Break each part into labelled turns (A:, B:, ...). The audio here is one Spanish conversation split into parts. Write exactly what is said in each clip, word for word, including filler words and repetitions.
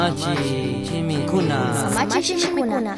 A: Samachi Shimikuna.
B: Samachi Shimikuna.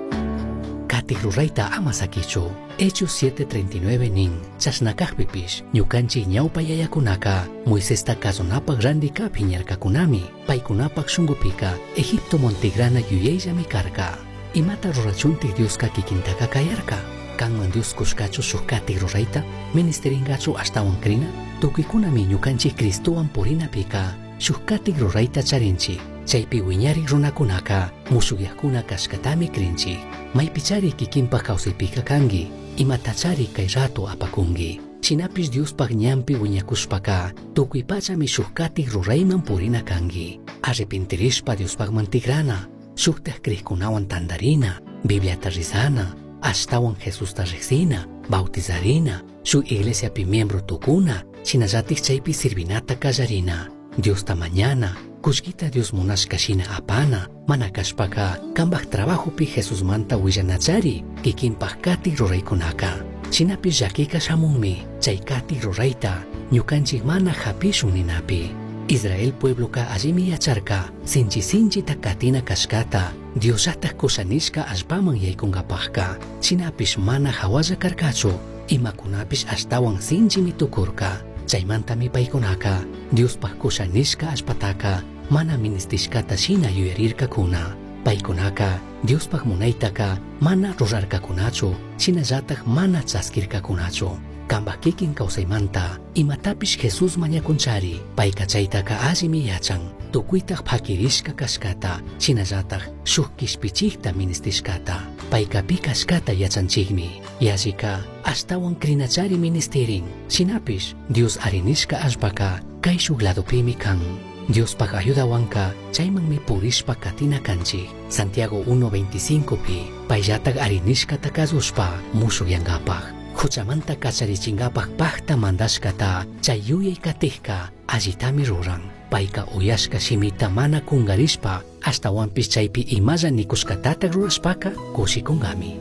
C: Kati rurayta ama sakichu. Hechos siete treinta y nueve nin. Chasnakajpipish. Ñukanchi ñawpa yayakunaka. Moisesta kasonapaq randika piñarkakunami. Paykunapak shungupika. Egipto montigrana yuyayllami karka. Imata rurachunti Dioska kikintaka kayarka. Kanman Dios kushkachu shukati rurayta. Ministeringachu ashtawan krina. Tukikunami ñukanchi Kristuwan purina pika. Shukati rurayta charinchi. Chaypi wiñari runakunaka. Musuyakkuna kashkatami krinchi. Maypichari kikinpa kawsaypika kangi. Imatachari kay rato apakungi. Shinapish Diospaq ñampi wiñakushpaka. Tukuypachami shukati rurayman purina kangi. Arrepintirishpa Diospaqman tigrana. Shuktaq kriykunawan tandarina. Bibliata risana. Ashtawan Jesusta riqsina. Bautizarina. Shuk iglesiapi miembro tukuna. Shinallatik chaypi sirvinata kallarina. Diosta mañana. Kushkita Dios munashka shina apana. Mana kashpaka. Kambaq trabajopi Jesus manta willanachari. Kikinpaq kati ruraykunaka. Shinapi llakika shamunmi. Chay kati rurayta. Ñukanchik mana hapishun ninapi. Israel puebloka allimi yacharka. Sinchi sinchita katina kashkata. Diosata kushanishka allpaman yaykunkapaqka. Shinapish mana hawalla karkachu. Imakunapish ashtawan sinchimi tukurka. Chaymantami paykunaka. Diospaq kushanishka allpataka. Mana ministishkata shina yuyarirkakuna. Paykunaka Diospaq munaytaka mana rurarkakunachu. Shinallatak mana chaskirkakunachu. Kambaq kikin kawsaymanta imatapish Jesus mañakunchari. Payka chaytaka allimi yachan. Tukuytaq phakirishka kashkata. Shinallatak shuk kishpichikta ministishkata. Payka pi kashkata yachanchikmi. Yallika ashtawan krinachari ministerin. Shinapish Dios arinishka allpaka kay shuk ladopimi kan. Diospaq ayudawanka chaymanmi purishpa katina kanchik. Santiago uno veinticinco pi payllatak arinishkata kasushpa musuyankapaq. Huchamanta kacharichinkapaq pakta mandashkata chay yuyay katijka allitami ruran. Payka uyashka shimita mana kungarishpa ashtawanpish chaypi imalla nikushkatatak rurashpaka kushikunkami.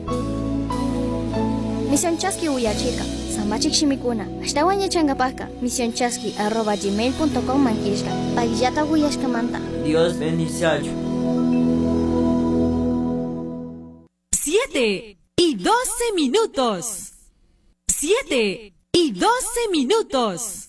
B: Misión Chasqui uyachirka. Samachik Shimikuna. Ashtawan yachankapaqka. Misión Chasqui arroba gmail punto com mankishka. Pagillata uyashkamanta.
A: Dios bendice.
D: Siete y doce minutos. Siete y doce minutos.